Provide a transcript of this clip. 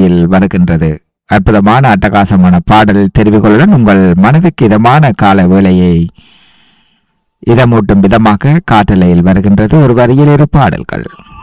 காற்றலையில் வருகின்றது. அற்புதமான அட்டகாசமான பாடல் தெரிவுகளுடன் உங்கள் மனதுக்கு இதமான கால வேளையை இதமூட்டும் விதமாக காற்றலையில் வருகின்றது. ஒரு வரியில் இரு பாடல்கள்.